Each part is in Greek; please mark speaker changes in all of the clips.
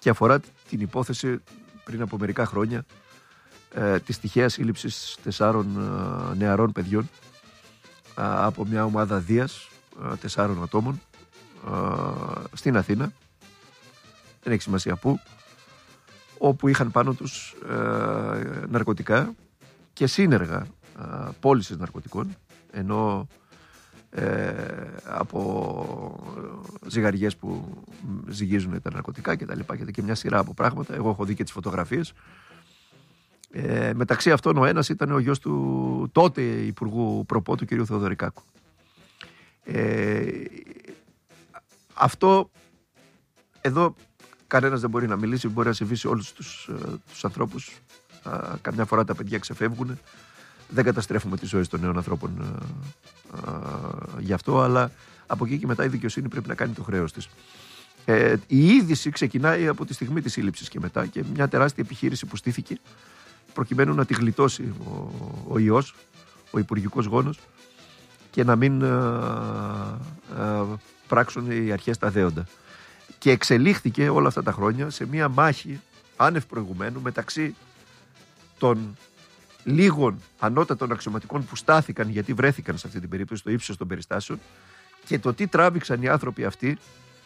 Speaker 1: και αφορά την υπόθεση πριν από μερικά χρόνια της τυχαίας σύλληψης 4 νεαρών παιδιών από μια ομάδα Δίας 4 ατόμων στην Αθήνα, δεν έχει σημασία πού, όπου είχαν πάνω τους ναρκωτικά και σύνεργα πώλησης ναρκωτικών, ενώ από ζυγαριές που ζυγίζουν τα ναρκωτικά και τα λοιπά και μια σειρά από πράγματα. Εγώ έχω δει και τις φωτογραφίες. Μεταξύ αυτών ο ένας ήταν ο γιος του τότε Υπουργού Προπό, του κ. Θεοδωρικάκου. Αυτό εδώ κανένας δεν μπορεί να μιλήσει, μπορεί να συμβεί σε όλους τους ανθρώπους. Καμιά φορά τα παιδιά ξεφεύγουν. Δεν καταστρέφουμε τις ζωές των νέων ανθρώπων γι' αυτό, αλλά από εκεί και μετά η δικαιοσύνη πρέπει να κάνει το χρέος της. Η είδηση ξεκινάει από τη στιγμή της σύλληψης και μετά, και μια τεράστια επιχείρηση που στήθηκε προκειμένου να τη γλιτώσει ο ιός, ο υπουργικός γόνος, και να μην πράξουν οι αρχές τα δέοντα. Και εξελίχθηκε όλα αυτά τα χρόνια σε μια μάχη άνευ προηγουμένου μεταξύ των λίγων ανώτατων αξιωματικών που στάθηκαν, γιατί βρέθηκαν σε αυτή την περίπτωση στο ύψος των περιστάσεων, και το τι τράβηξαν οι άνθρωποι αυτοί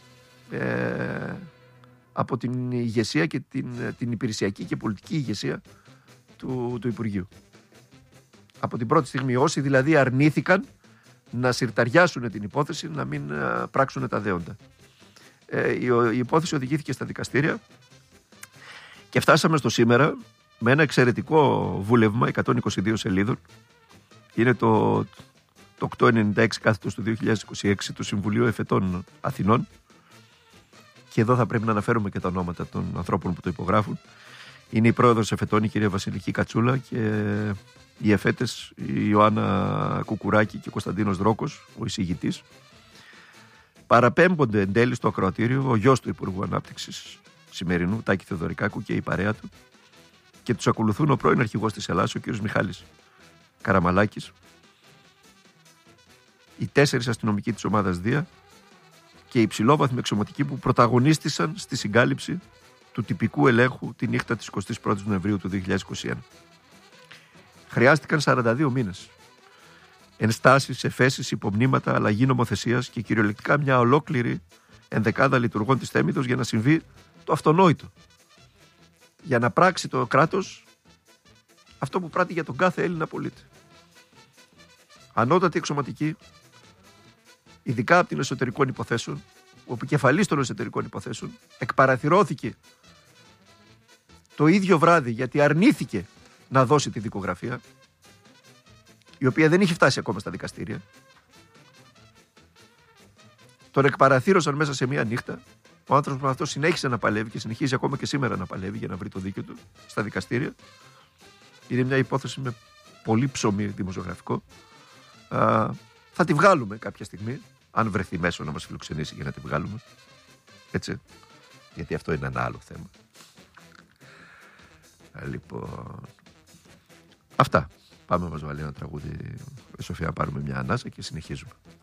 Speaker 1: από την ηγεσία και την υπηρεσιακή και πολιτική ηγεσία του Υπουργείου. Από την πρώτη στιγμή, όσοι δηλαδή αρνήθηκαν να συρταριάσουν την υπόθεση, να μην πράξουν τα δέοντα. Η υπόθεση οδηγήθηκε στα δικαστήρια και φτάσαμε στο σήμερα με ένα εξαιρετικό βούλευμα 122 σελίδων. Είναι το 896 κάθετος του 2026 του Συμβουλίου Εφετών Αθηνών, και εδώ θα πρέπει να αναφέρουμε και τα ονόματα των ανθρώπων που το υπογράφουν. Είναι η πρόεδρος εφετών, η κυρία Βασιλική Κατσούλα, και οι εφέτες, η Ιωάννα Κουκουράκη και ο Κωνσταντίνος Δρόκος, ο εισηγητής. Παραπέμπονται εν τέλει στο ακροατήριο ο γιος του Υπουργού Ανάπτυξης σημερινού, Τάκη Θεοδωρικάκου, και η παρέα του, και τους ακολουθούν ο πρώην αρχηγός της Ελλάδας, ο κύριος Μιχάλης Καραμαλάκης, οι 4 αστυνομικοί της ομάδας Δία και οι υψηλόβαθμοι αξιωματικοί που πρωταγωνίστησαν στη συγκάλυψη του τυπικού ελέγχου τη νύχτα της 21ης Νοεμβρίου του 2021. Χρειάστηκαν 42 μήνες. Ενστάσεις, εφέσεις, υπομνήματα, αλλαγή νομοθεσίας και κυριολεκτικά μια ολόκληρη ενδεκάδα λειτουργών της Θέμηδος για να συμβεί το αυτονόητο. Για να πράξει το κράτος αυτό που πράττει για τον κάθε Έλληνα πολίτη. Ανώτατη αξιωματική, ειδικά από την εσωτερικών υποθέσεων, ο επικεφαλής των εσωτερικών υποθέσεων εκπαραθυρώθηκε το ίδιο βράδυ γιατί αρνήθηκε να δώσει τη δικογραφία, η οποία δεν είχε φτάσει ακόμα στα δικαστήρια. Τον εκπαραθύρωσαν μέσα σε μία νύχτα. Ο άνθρωπος αυτός συνέχισε να παλεύει και συνεχίζει ακόμα και σήμερα να παλεύει για να βρει το δίκαιο του στα δικαστήρια. Είναι μια υπόθεση με πολύ ψωμί δημοσιογραφικό. Θα τη βγάλουμε κάποια στιγμή, αν βρεθεί μέσο να μας φιλοξενήσει για να τη βγάλουμε. Έτσι. Γιατί αυτό είναι ένα άλλο θέμα. Λοιπόν, αυτά. Πάμε να μας βάλει ένα τραγούδι, Σοφία, να πάρουμε μια ανάσα και συνεχίζουμε.